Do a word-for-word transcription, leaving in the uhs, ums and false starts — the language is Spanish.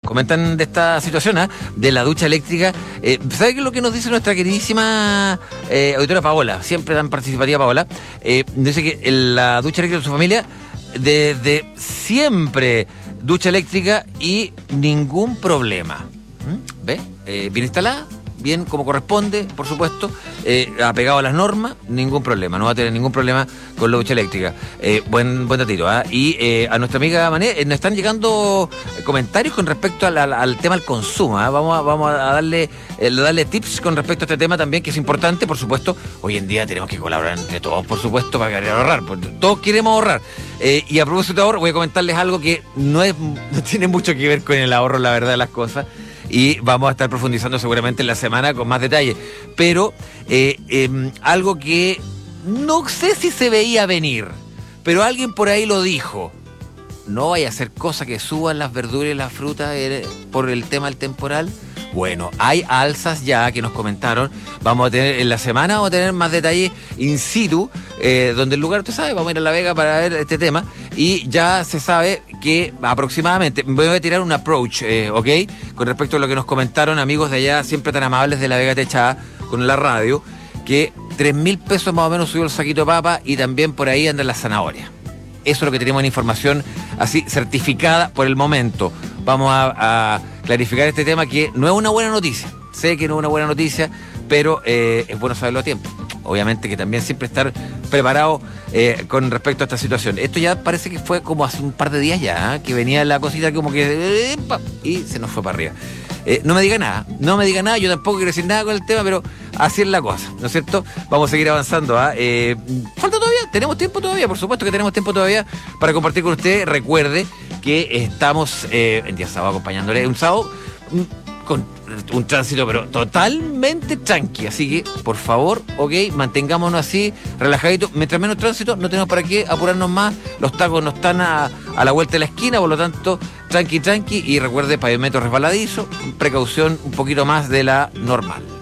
comentan de esta situación, ¿eh? De la ducha eléctrica. Eh, ¿Sabe qué es lo que nos dice nuestra queridísima eh, auditora Paola? Siempre tan participativa Paola. Eh, dice que la ducha eléctrica de su familia, desde siempre ducha eléctrica y ningún problema. ¿Mm? ¿Ve? Eh, bien instalada, bien como corresponde, por supuesto, eh, apegado a las normas, ningún problema, no va a tener ningún problema con la ducha eléctrica. Eh, buen buen datito, ¿eh? Y eh, a nuestra amiga Mané eh, nos están llegando comentarios con respecto al, al, al tema del consumo, ¿eh? Vamos a, vamos a darle, eh, darle tips con respecto a este tema también, que es importante, por supuesto. Hoy en día tenemos que colaborar entre todos, por supuesto, para querer ahorrar, porque todos queremos ahorrar. Eh, y a propósito de ahorro, voy a comentarles algo que no, es, no tiene mucho que ver con el ahorro, la verdad de las cosas. Y vamos a estar profundizando seguramente en la semana con más detalle. Pero eh, eh, algo que no sé si se veía venir, pero alguien por ahí lo dijo. No vaya a ser cosa que suban las verduras y las frutas eh, por el tema del temporal. Bueno, hay alzas ya que nos comentaron. Vamos a tener en la semana, vamos a tener más detalles in situ, eh, donde el lugar, usted sabe, vamos a ir a La Vega para ver este tema. Y ya se sabe que aproximadamente, voy a tirar un approach, eh, ¿ok? Con respecto a lo que nos comentaron amigos de allá, siempre tan amables de La Vega Techada, con la radio, que tres mil pesos más o menos subió el saquito de papa y también por ahí andan las zanahorias. Eso es lo que tenemos en información así certificada por el momento. Vamos a, a clarificar este tema, que no es una buena noticia. Sé que no es una buena noticia, pero eh, es bueno saberlo a tiempo. Obviamente que también siempre estar preparado eh, con respecto a esta situación. Esto ya parece que fue como hace un par de días ya, ¿eh? Que venía la cosita como que... Eh, y se nos fue para arriba. Eh, no me diga nada, no me diga nada, yo tampoco quiero decir nada con el tema, pero así es la cosa, ¿no es cierto? Vamos a seguir avanzando. ¿eh? Eh, ¿Falta todavía? ¿Tenemos tiempo todavía? Por supuesto que tenemos tiempo todavía para compartir con usted. Recuerde que estamos eh, en día sábado acompañándole, un sábado con un tránsito pero totalmente tranqui, así que por favor, ok, mantengámonos así, relajaditos. Mientras menos tránsito, no tenemos para qué apurarnos más, los tacos no están a, a la vuelta de la esquina, por lo tanto, tranqui, tranqui, y recuerde, pavimento resbaladizo, precaución un poquito más de la normal.